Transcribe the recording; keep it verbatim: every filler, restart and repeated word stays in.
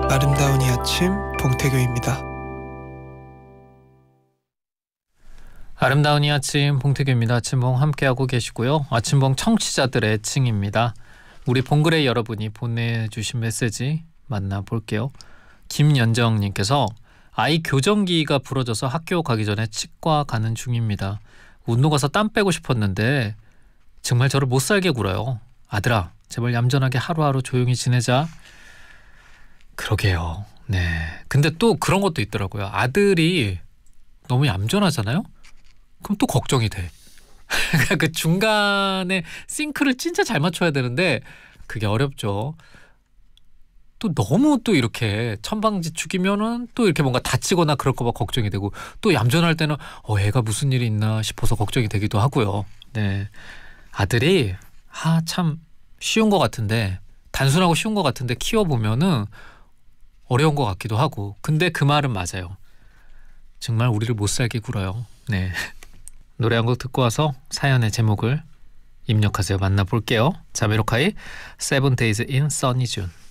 아름다운 이 아침 봉태규입니다. 아름다운 이 아침 봉태규입니다. 아침봉 함께하고 계시고요. 아침봉 청취자들의 칭입니다. 우리 봉그레 여러분이 보내주신 메시지 만나볼게요. 김연정님께서 아이 교정기가 부러져서 학교 가기 전에 치과 가는 중입니다. 운동 가서 땀 빼고 싶었는데 정말 저를 못살게 굴어요. 아들아, 제발 얌전하게 하루하루 조용히 지내자. 그러게요. 네. 근데 또 그런 것도 있더라고요. 아들이 너무 얌전하잖아요. 그럼 또 걱정이 돼. 그 중간에 싱크를 진짜 잘 맞춰야 되는데 그게 어렵죠. 또 너무 또 이렇게 천방지축이면은 또 이렇게 뭔가 다치거나 그럴까 봐 걱정이 되고, 또 얌전할 때는 어 애가 무슨 일이 있나 싶어서 걱정이 되기도 하고요. 네. 아들이 아 참 쉬운 것 같은데, 단순하고 쉬운 것 같은데 키워보면은 어려운 것 같기도 하고. 근데 그 말은 맞아요. 정말 우리를 못살게 굴어요. 네. 노래 한 곡 듣고 와서 사연의 제목을 입력하세요. 만나볼게요. 자미로카이 세븐 데이즈 인 써니 준.